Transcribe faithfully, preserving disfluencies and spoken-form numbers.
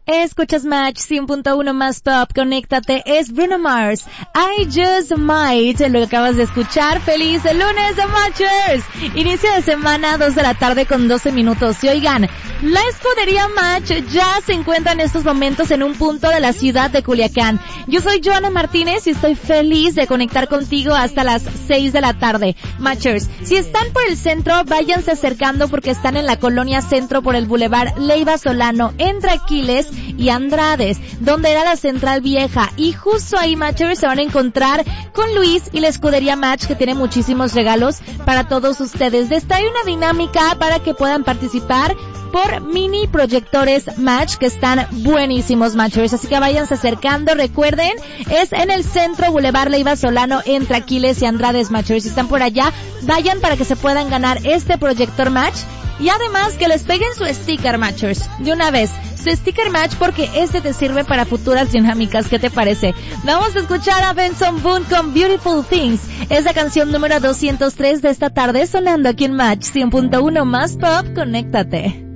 Escuchas Match cien punto uno más Pop, conéctate, es Bruno Mars, I Just Might, lo que acabas de escuchar. Feliz lunes de Matchers, inicio de semana, dos de la tarde con doce minutos. Y oigan, la escudería Match ya se encuentra en estos momentos en un punto de la ciudad de Culiacán. Yo soy Joana Martínez y estoy feliz de conectar contigo hasta las seis de la tarde. Matchers, si están por el centro, váyanse acercando porque están en la colonia Centro por el Boulevard Leiva Solano, entre Aquiles y Andrades, donde era la Central Vieja, y justo ahí, Matchers, se van a encontrar con Luis y la escudería Match, que tiene muchísimos regalos para todos ustedes. De esta hay una dinámica para que puedan participar por mini proyectores Match que están buenísimos, Matchers, así que váyanse acercando. Recuerden, es en el Centro Boulevard Leiva Solano, entre Aquiles y Andrades, Matchers. Si están por allá, vayan para que se puedan ganar este proyector Match. Y además que les peguen su sticker, Matchers, de una vez, su sticker Match, porque este te sirve para futuras dinámicas. ¿Qué te parece? Vamos a escuchar a Benson Boone con Beautiful Things. Es la canción número doscientos tres de esta tarde, sonando aquí en Match cien punto uno más Pop. Conéctate.